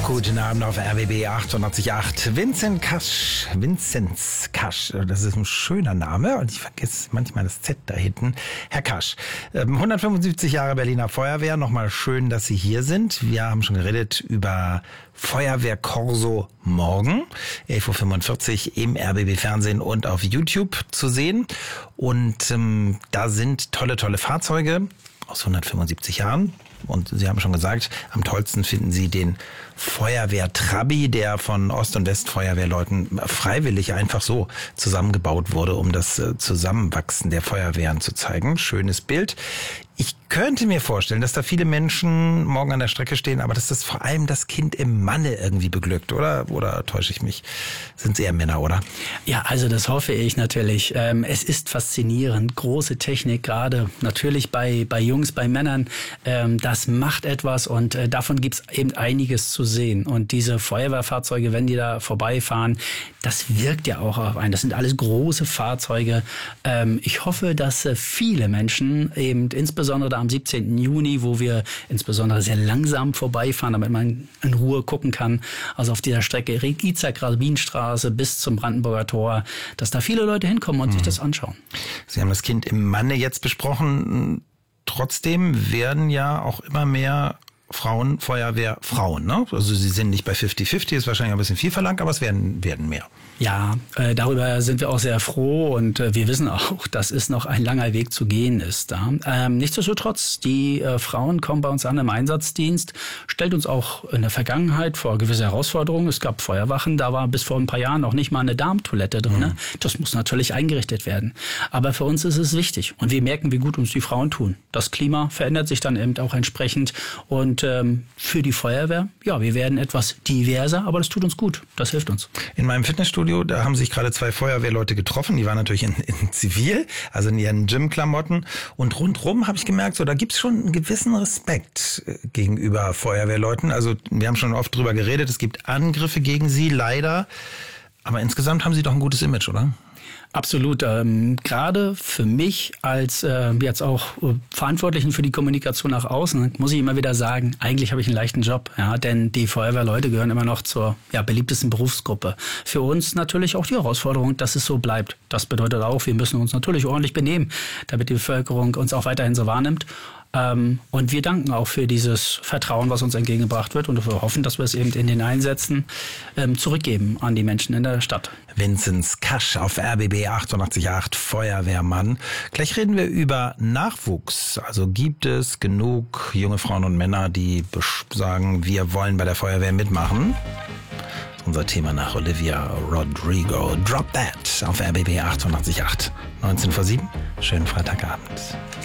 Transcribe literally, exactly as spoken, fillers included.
Guten Abend auf R B B achtundachtzig Komma acht. Vincent Kasch, Vinzenz Kasch, das ist ein schöner Name und ich vergesse manchmal das Z da hinten. Herr Kasch, hundertfünfundsiebzig Jahre Berliner Feuerwehr, nochmal schön, dass Sie hier sind. Wir haben schon geredet über Feuerwehr-Korso morgen, elf Uhr fünfundvierzig im R B B Fernsehen und auf YouTube zu sehen. Und ähm, da sind tolle, tolle Fahrzeuge aus hundertfünfundsiebzig Jahren. Und Sie haben schon gesagt, am tollsten finden Sie den Feuerwehr-Trabi, der von Ost- und Westfeuerwehrleuten freiwillig einfach so zusammengebaut wurde, um das Zusammenwachsen der Feuerwehren zu zeigen. Schönes Bild. Ich könnte mir vorstellen, dass da viele Menschen morgen an der Strecke stehen, aber dass das vor allem das Kind im Manne irgendwie beglückt, oder? Oder täusche ich mich? Sind es eher Männer, oder? Ja, also das hoffe ich natürlich. Ähm, es ist faszinierend. Große Technik, gerade natürlich bei, bei Jungs, bei Männern. Ähm, das macht etwas und äh, davon gibt's eben einiges zu sehen. Und diese Feuerwehrfahrzeuge, wenn die da vorbeifahren, das wirkt ja auch auf einen. Das sind alles große Fahrzeuge. Ähm, ich hoffe, dass äh, viele Menschen eben insbesondere da am siebzehnten Juni, wo wir insbesondere sehr langsam vorbeifahren, damit man in Ruhe gucken kann, also auf dieser Strecke Ried-Itzak-Rabinstraße bis zum Brandenburger Tor, dass da viele Leute hinkommen und mhm. sich das anschauen. Sie haben das Kind im Manne jetzt besprochen. Trotzdem werden ja auch immer mehr Frauen, Feuerwehr, Frauen, ne? Also sie sind nicht bei fünfzig fünfzig, ist wahrscheinlich ein bisschen viel verlangt, aber es werden, werden mehr. Ja, äh, darüber sind wir auch sehr froh und äh, wir wissen auch, dass es noch ein langer Weg zu gehen ist. Da. Ähm, nichtsdestotrotz, die äh, Frauen kommen bei uns an im Einsatzdienst, stellt uns auch in der Vergangenheit vor gewisse Herausforderungen. Es gab Feuerwachen, da war bis vor ein paar Jahren noch nicht mal eine Darmtoilette drin. Mhm. Das muss natürlich eingerichtet werden. Aber für uns ist es wichtig und wir merken, wie gut uns die Frauen tun. Das Klima verändert sich dann eben auch entsprechend und ähm, für die Feuerwehr, ja, wir werden etwas diverser, aber das tut uns gut, das hilft uns. In meinem Fitnessstudio, da haben sich gerade zwei Feuerwehrleute getroffen, die waren natürlich in, in Zivil, also in ihren Gymklamotten und rundrum habe ich gemerkt, so da gibt's schon einen gewissen Respekt gegenüber Feuerwehrleuten, also wir haben schon oft drüber geredet, es gibt Angriffe gegen sie, leider, aber insgesamt haben sie doch ein gutes Image, oder? Absolut. Ähm, gerade für mich als äh, jetzt auch äh, Verantwortlichen für die Kommunikation nach außen muss ich immer wieder sagen, eigentlich habe ich einen leichten Job, ja, denn die Feuerwehrleute gehören immer noch zur ja, beliebtesten Berufsgruppe. Für uns natürlich auch die Herausforderung, dass es so bleibt. Das bedeutet auch, wir müssen uns natürlich ordentlich benehmen, damit die Bevölkerung uns auch weiterhin so wahrnimmt. Ähm, und wir danken auch für dieses Vertrauen, was uns entgegengebracht wird und wir hoffen, dass wir es eben in den Einsätzen ähm, zurückgeben an die Menschen in der Stadt. Vinzenz Kasch auf R B B achtundachtzig Komma acht, Feuerwehrmann. Gleich reden wir über Nachwuchs. Also gibt es genug junge Frauen und Männer, die sagen, wir wollen bei der Feuerwehr mitmachen? Unser Thema nach Olivia Rodrigo. Drop That auf R B B achtundachtzig Komma acht. neunzehn vor sieben. Schönen Freitagabend.